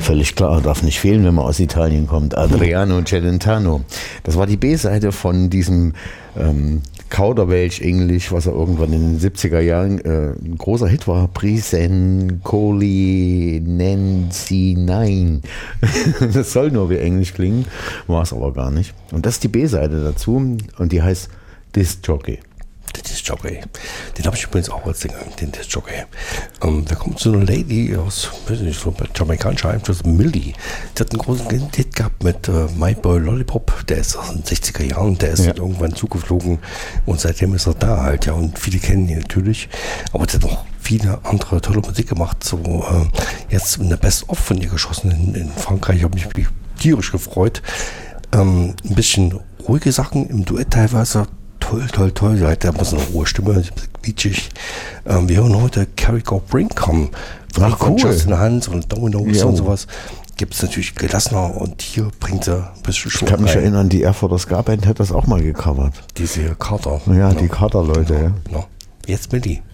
Völlig klar, darf nicht fehlen, wenn man aus Italien kommt. Adriano Celentano. Das war die B-Seite von diesem Kauderwelsch-Englisch, was er irgendwann in den 70er Jahren ein großer Hit war. Prisen Coli Nancy Nein. Das soll nur wie Englisch klingen, war es aber gar nicht. Und das ist die B-Seite dazu und die heißt Disc Jockey. Der Disc Jockey. Den habe ich übrigens auch als Sänger, den Disc Jockey. Wir kommen zu einer Lady aus, weiß nicht, so jamaikanischer Einfluss, Millie. Die hat einen großen Hit gehabt mit My Boy Lollipop. Der ist aus den 60er Jahren, der ist irgendwann zugeflogen und seitdem ist er da halt, ja. Und viele kennen ihn natürlich. Aber der hat noch viele andere tolle Musik gemacht. So jetzt eine Best-of von ihr geschossen in Frankreich. Ich habe mich tierisch gefreut. Ein bisschen ruhige Sachen im Duett teilweise. Toll. Der hat immer so eine hohe Stimme, quietschig. Wir hören heute Carrie Go Brink kommen. Von Justin Hans und Dominoes und sowas. Gibt es natürlich gelassener und hier bringt er ein bisschen Schwung. Ich kann mich erinnern, die Erfurter Ska-Band hat das auch mal gecovert. Diese Carter. Ja, die Carter-Leute, Genau. Jetzt Millie.